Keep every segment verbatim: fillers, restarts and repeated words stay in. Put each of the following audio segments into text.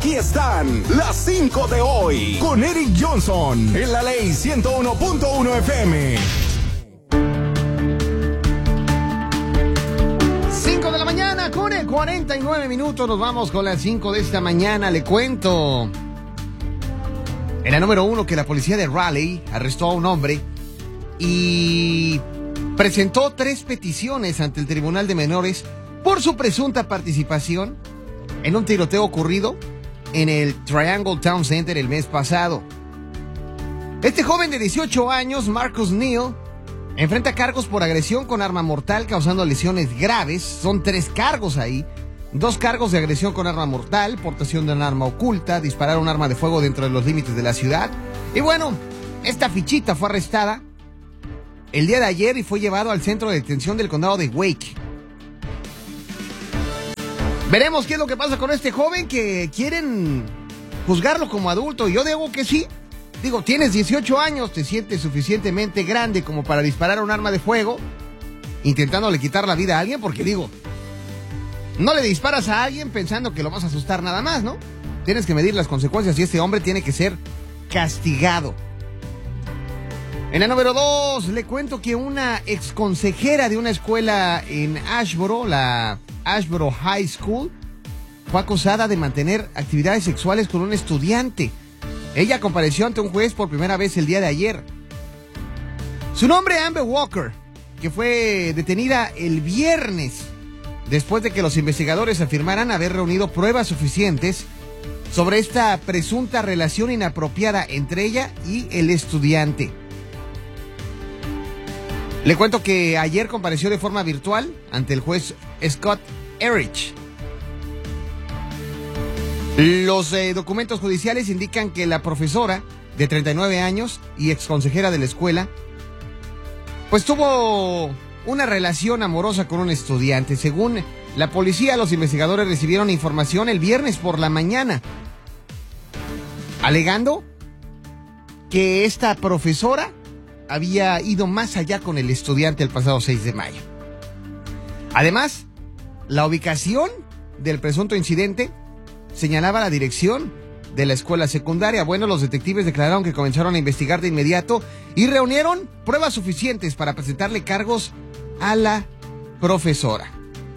Aquí están las cinco de hoy con Eric Johnson en la Ley ciento uno punto uno F M. cinco de la mañana con el cuarenta y nueve minutos. Nos vamos con las cinco de esta mañana. Le cuento. Era número uno que la policía de Raleigh arrestó a un hombre y presentó tres peticiones ante el Tribunal de Menores por su presunta participación en un tiroteo ocurrido en el Triangle Town Center el mes pasado. Este joven de dieciocho años, Marcus Neal, enfrenta cargos por agresión con arma mortal causando lesiones graves. Son tres cargos ahí. Dos cargos de agresión con arma mortal, portación de un arma oculta, disparar un arma de fuego dentro de los límites de la ciudad. Y bueno, esta fichita fue arrestada el día de ayer y fue llevado al centro de detención del condado de Wake. Veremos qué es lo que pasa con este joven que quieren juzgarlo como adulto. Yo digo que sí. Digo, tienes dieciocho años, te sientes suficientemente grande como para disparar un arma de fuego intentándole quitar la vida a alguien, porque digo, no le disparas a alguien pensando que lo vas a asustar nada más, ¿no? Tienes que medir las consecuencias y este hombre tiene que ser castigado. En la número dos, le cuento que una exconsejera de una escuela en Ashboro, la Ashboro High School, fue acusada de mantener actividades sexuales con un estudiante. Ella compareció ante un juez por primera vez el día de ayer. Su nombre es Amber Walker, que fue detenida el viernes después de que los investigadores afirmaran haber reunido pruebas suficientes sobre esta presunta relación inapropiada entre ella y el estudiante. Le cuento que ayer compareció de forma virtual ante el juez Scott Erich. Los eh, documentos judiciales indican que la profesora, de treinta y nueve años y exconsejera de la escuela, pues tuvo una relación amorosa con un estudiante. Según la policía, los investigadores recibieron información el viernes por la mañana, alegando que esta profesora había ido más allá con el estudiante el pasado seis de mayo. Además, la ubicación del presunto incidente señalaba la dirección de la escuela secundaria. Bueno, los detectives declararon que comenzaron a investigar de inmediato y reunieron pruebas suficientes para presentarle cargos a la profesora.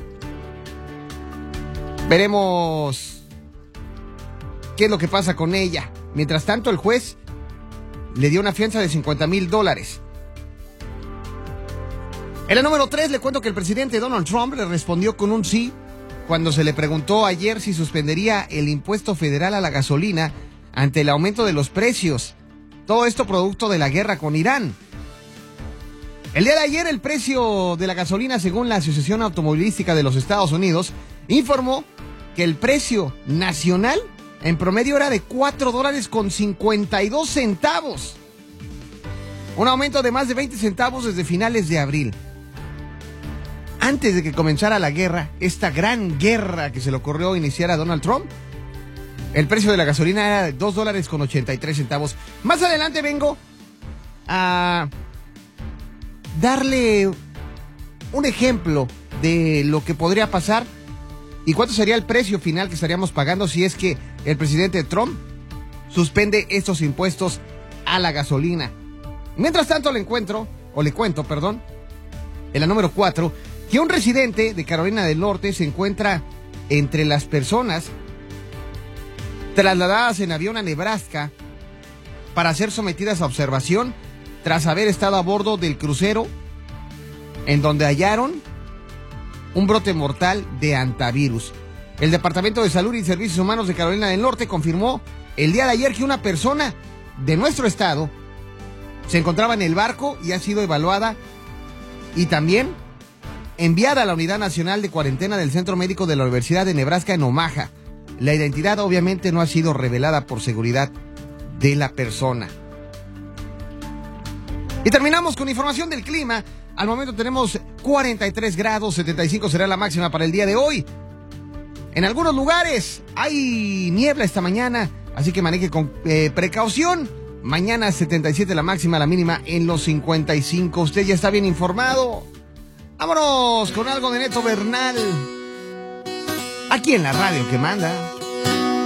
Veremos qué es lo que pasa con ella. Mientras tanto, el juez le dio una fianza de cincuenta mil dólares. En la número tres, le cuento que el presidente Donald Trump le respondió con un sí cuando se le preguntó ayer si suspendería el impuesto federal a la gasolina ante el aumento de los precios. Todo esto producto de la guerra con Irán. El día de ayer, el precio de la gasolina, según la Asociación Automovilística de los Estados Unidos, informó que el precio nacional en promedio era de cuatro dólares con cincuenta y dos centavos. Un aumento de más de veinte centavos desde finales de abril. Antes de que comenzara la guerra, esta gran guerra que se le ocurrió iniciar a Donald Trump, el precio de la gasolina era de dos dólares con ochenta y tres centavos. Más adelante vengo a darle un ejemplo de lo que podría pasar y cuánto sería el precio final que estaríamos pagando si es que el presidente Trump suspende estos impuestos a la gasolina. Mientras tanto, le encuentro, o le cuento, perdón, en la número cuatro, que un residente de Carolina del Norte se encuentra entre las personas trasladadas en avión a Nebraska para ser sometidas a observación tras haber estado a bordo del crucero en donde hallaron un brote mortal de antivirus. El Departamento de Salud y Servicios Humanos de Carolina del Norte confirmó el día de ayer que una persona de nuestro estado se encontraba en el barco y ha sido evaluada y también enviada a la Unidad Nacional de Cuarentena del Centro Médico de la Universidad de Nebraska en Omaha. La identidad obviamente no ha sido revelada por seguridad de la persona. Y terminamos con información del clima. Al momento tenemos cuarenta y tres grados, setenta y cinco será la máxima para el día de hoy. En algunos lugares hay niebla esta mañana, así que maneje con eh, precaución. Mañana setenta y siete la máxima, la mínima en los cincuenta y cinco. Usted ya está bien informado. Vámonos con algo de Neto Bernal, aquí en la radio que manda.